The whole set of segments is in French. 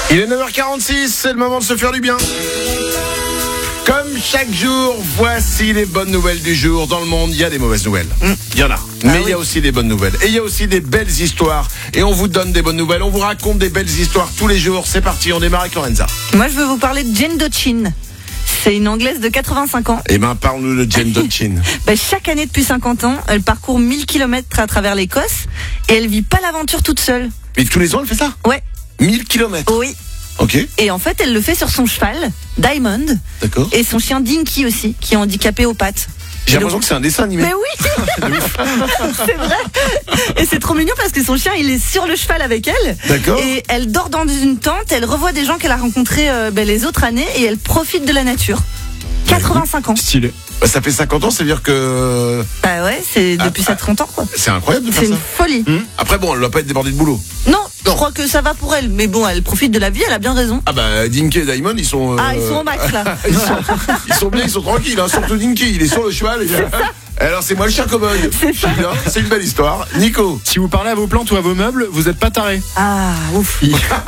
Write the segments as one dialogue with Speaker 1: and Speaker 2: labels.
Speaker 1: Il est 9h46, c'est le moment de se faire du bien. Comme chaque jour, voici les bonnes nouvelles du jour. Dans le monde, il y a des mauvaises nouvelles. Il y en a. Mais il y a aussi des bonnes nouvelles. Et il y a aussi des belles histoires. Et on vous donne des bonnes nouvelles. On vous raconte des belles histoires tous les jours. C'est parti, on démarre avec Lorenza.
Speaker 2: Moi, je veux vous parler de Jane Dochin. C'est une Anglaise de 85 ans.
Speaker 1: Eh ben, parle-nous de Jane Dochin.
Speaker 2: Chaque année depuis 50 ans, elle parcourt 1000 km à travers l'Écosse. Et elle vit pas l'aventure toute seule.
Speaker 1: Mais tous les ans, elle fait ça ?
Speaker 2: Ouais.
Speaker 1: 1000 km.
Speaker 2: Oui.
Speaker 1: Ok.
Speaker 2: Et en fait, elle le fait sur son cheval, Diamond.
Speaker 1: D'accord.
Speaker 2: Et son chien Dinky aussi, qui est handicapé aux pattes.
Speaker 1: J'ai l'impression que c'est un dessin animé.
Speaker 2: Mais oui. C'est vrai. Et c'est trop mignon parce que son chien, il est sur le cheval avec elle.
Speaker 1: D'accord.
Speaker 2: Et elle dort dans une tente, elle revoit des gens qu'elle a rencontrés les autres années et elle profite de la nature. 85 ans.
Speaker 3: Stylé.
Speaker 1: Bah, ça fait 50 ans, c'est-à-dire que...
Speaker 2: Bah ouais, c'est depuis ça 30 ans quoi.
Speaker 1: C'est incroyable de faire
Speaker 2: C'est
Speaker 1: ça.
Speaker 2: une folie.
Speaker 1: Après, bon, elle doit pas être débordée de boulot.
Speaker 2: Non, je crois que ça va pour elle. Mais bon, elle profite de la vie, elle a bien raison.
Speaker 1: Ah bah, Dinky et Diamond, ils sont...
Speaker 2: Ils sont au max là.
Speaker 1: Ils sont bien, ils sont tranquilles, hein. Surtout Dinky, il est sur le cheval. Alors c'est moi le chien cow-boy. C'est une belle histoire. Nico.
Speaker 3: Si vous parlez à vos plantes ou à vos meubles, vous n'êtes pas taré.
Speaker 2: Ah, ouf.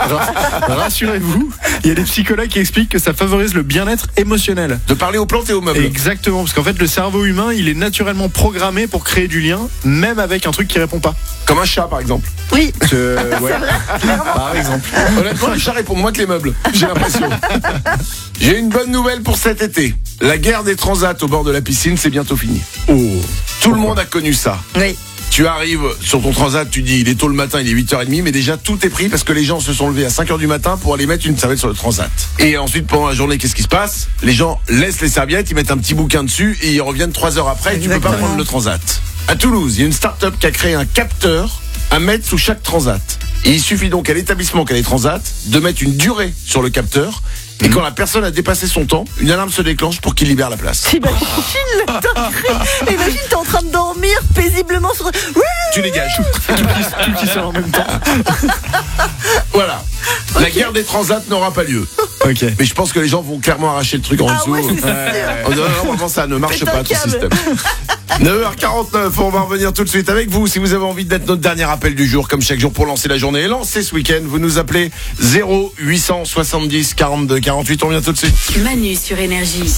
Speaker 3: Rassurez-vous, il y a des psychologues qui expliquent que ça favorise le bien-être émotionnel.
Speaker 1: De parler aux plantes et aux meubles.
Speaker 3: Exactement, parce qu'en fait le cerveau humain, il est naturellement programmé pour créer du lien, même avec un truc qui répond pas.
Speaker 1: Comme un chat par exemple.
Speaker 2: Oui.
Speaker 3: Ouais. Par exemple.
Speaker 1: Honnêtement, les chats répondent moins que les meubles. J'ai l'impression. J'ai une bonne nouvelle pour cet été. La guerre des transats au bord de la piscine, c'est bientôt fini. Tout le monde a connu ça.
Speaker 2: Oui.
Speaker 1: Tu arrives sur ton transat, tu dis il est tôt le matin, il est 8h30, mais déjà tout est pris parce que les gens se sont levés à 5h du matin pour aller mettre une serviette sur le transat. Et ensuite pendant la journée, qu'est-ce qui se passe ? Les gens laissent les serviettes, ils mettent un petit bouquin dessus et ils reviennent 3 heures après et tu peux pas prendre le transat. À Toulouse, il y a une start-up qui a créé un capteur à mettre sous chaque transat. Et il suffit donc à l'établissement qui a les transats de mettre une durée sur le capteur. Et quand la personne a dépassé son temps, une alarme se déclenche pour qu'il libère la place.
Speaker 2: Imagine t'es en train de dormir paisiblement sur...
Speaker 1: Tu dégages.
Speaker 3: Tout qui sort en même temps.
Speaker 1: Voilà. La guerre des transats n'aura pas lieu.
Speaker 3: Ok.
Speaker 1: Mais je pense que les gens vont clairement arracher le truc en dessous.
Speaker 2: Ouais, c'est sûr.
Speaker 1: Normalement, ça ne marche
Speaker 2: Pète un
Speaker 1: pas, tout
Speaker 2: câble.
Speaker 1: système. 9h49, on va revenir tout de suite avec vous. Si vous avez envie d'être notre dernier appel du jour, comme chaque jour pour lancer la journée et lancer ce week-end, vous nous appelez 0870 42 48. On revient tout de suite.
Speaker 4: Manu sur Énergie.